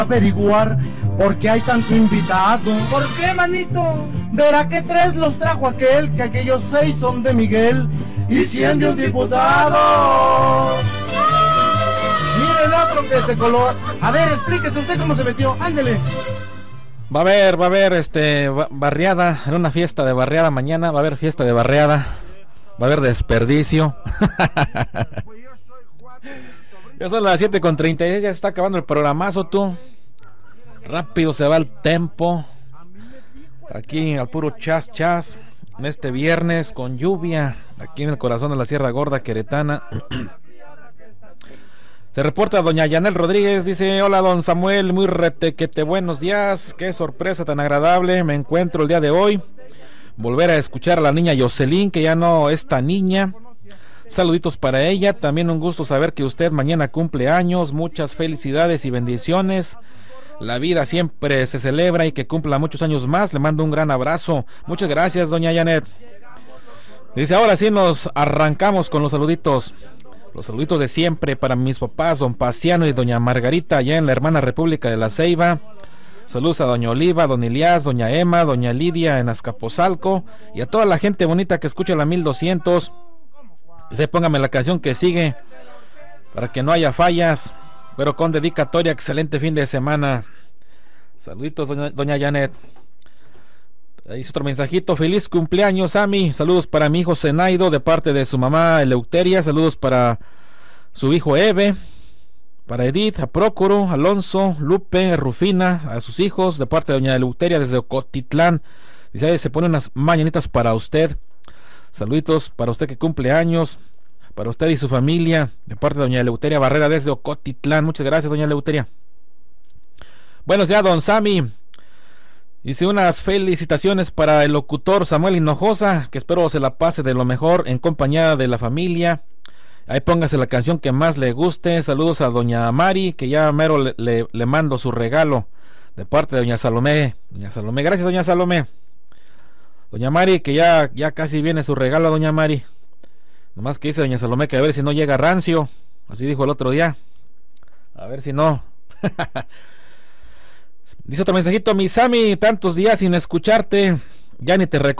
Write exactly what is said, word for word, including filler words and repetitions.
averiguar por qué hay tanto invitado. ¿Por qué, manito? Verá que tres los trajo aquel, que aquellos seis son de Miguel y cien de un diputado. Mire el otro que se coló. A ver, explíquese usted cómo se metió. Ándele. Va a haber, va a haber este barriada, en una fiesta de barriada mañana, va a haber fiesta de barriada, va a haber desperdicio. Ya son las siete con treinta y seis, ya se está acabando el programazo, tú. Rápido se va el tempo. Aquí al puro chas chas, en este viernes con lluvia, aquí en el corazón de la Sierra Gorda queretana. Se reporta doña Yanel Rodríguez, dice: hola don Samuel, muy retequete buenos días, qué sorpresa tan agradable me encuentro el día de hoy. Volver a escuchar a la niña Jocelyn, que ya no es tan niña. Saluditos para ella, también un gusto saber que usted mañana cumple años, muchas felicidades y bendiciones. La vida siempre se celebra y que cumpla muchos años más, le mando un gran abrazo. Muchas gracias doña Janet. Dice: ahora sí nos arrancamos con los saluditos. Los saluditos de siempre para mis papás, don Paciano y doña Margarita, allá en la hermana República de la Ceiba. Saludos a doña Oliva, don Elías, doña Emma, doña Lidia en Azcapotzalco y a toda la gente bonita que escucha la mil doscientos. Se póngame la canción que sigue para que no haya fallas, pero con dedicatoria. Excelente fin de semana. Saluditos doña, doña Janet. Ahí otro mensajito: feliz cumpleaños Ami, saludos para mi hijo Zenaido de parte de su mamá Eleuteria, saludos para su hijo Eve, para Edith, a Prócoro, Alonso, Lupe, Rufina, a sus hijos de parte de doña Eleuteria desde Ocotitlán. Dice: se ponen unas mañanitas para usted. Saluditos para usted que cumple años, para usted y su familia de parte de doña Eleuteria Barrera desde Ocotitlán. Muchas gracias doña Eleuteria. Buenos días don Sami. Hice unas felicitaciones para el locutor Samuel Hinojosa, que espero se la pase de lo mejor en compañía de la familia. Ahí póngase la canción que más le guste. Saludos a doña Mari, que ya mero le, le, le mando su regalo de parte de doña Salomé. Doña Salomé, gracias doña Salomé. Doña Mari, que ya, ya casi viene su regalo, doña Mari. Nomás que dice doña Salomé que a ver si no llega rancio. Así dijo el otro día. A ver si no. Dice otro mensajito: mi Sammy, tantos días sin escucharte, ya ni te recuerdo.